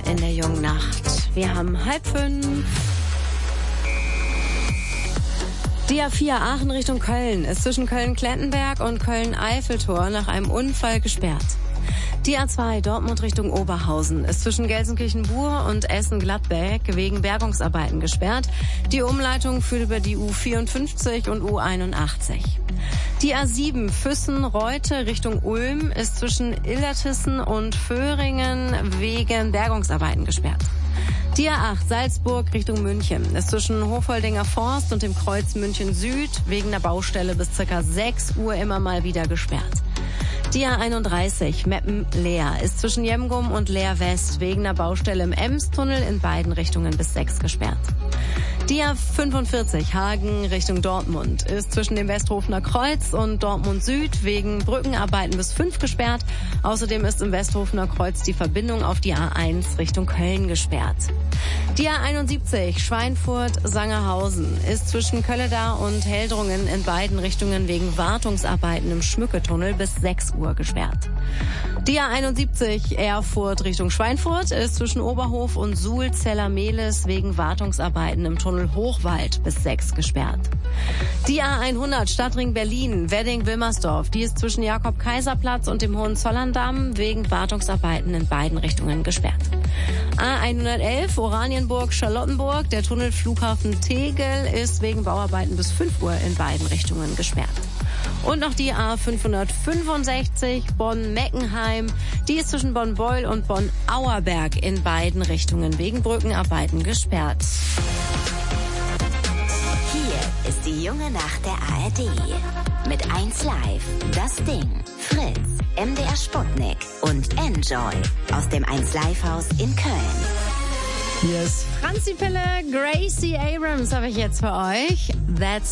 in der jungen Nacht. Wir haben 4:30. Die A4 Aachen Richtung Köln ist zwischen Köln-Klettenberg und Köln-Eiffeltor nach einem Unfall gesperrt. Die A2 Dortmund Richtung Oberhausen ist zwischen Gelsenkirchen-Bur und Essen-Gladbeck wegen Bergungsarbeiten gesperrt. Die Umleitung führt über die U54 und U81. Die A7 Füssen-Reute Richtung Ulm ist zwischen Illertissen und Föhringen wegen Bergungsarbeiten gesperrt. Die A8 Salzburg Richtung München ist zwischen Hofoldinger Forst und dem Kreuz München Süd wegen der Baustelle bis ca. 6 Uhr immer mal wieder gesperrt. Die A31 Meppen-Leer ist zwischen Jemgum und Leer West wegen der Baustelle im Emstunnel in beiden Richtungen bis 6 gesperrt. Die A45 Hagen Richtung Dortmund ist zwischen dem Westhofener Kreuz und Dortmund Süd wegen Brückenarbeiten bis 5 gesperrt. Außerdem ist im Westhofener Kreuz die Verbindung auf die A1 Richtung Köln gesperrt. Die A71 Schweinfurt-Sangerhausen ist zwischen Kölleda und Heldrungen in beiden Richtungen wegen Wartungsarbeiten im Schmücketunnel bis 6 Uhr gesperrt. Die A71 Erfurt Richtung Schweinfurt ist zwischen Oberhof und Suhl-Zellermehlis wegen Wartungsarbeiten im Tunnel Hochwald bis 6 gesperrt. Die A100 Stadtring Berlin Wedding-Wilmersdorf, die ist zwischen Jakob-Kaiser-Platz und dem Hohenzollern-Damm wegen Wartungsarbeiten in beiden Richtungen gesperrt. A111 Oranienburg-Charlottenburg, der Tunnel Flughafen Tegel ist wegen Bauarbeiten bis 5 Uhr in beiden Richtungen gesperrt. Und noch die A565 Bonn-Meckenheim, die ist zwischen Bonn-Beul und Bonn-Auerberg in beiden Richtungen wegen Brückenarbeiten gesperrt. Hier ist die junge Nacht der ARD. Mit 1 Live, Das Ding, Fritz, MDR Sputnik und Enjoy aus dem 1 Live Haus in Köln. Hier ist Franzi Pille, Gracie Abrams habe ich jetzt für euch. That's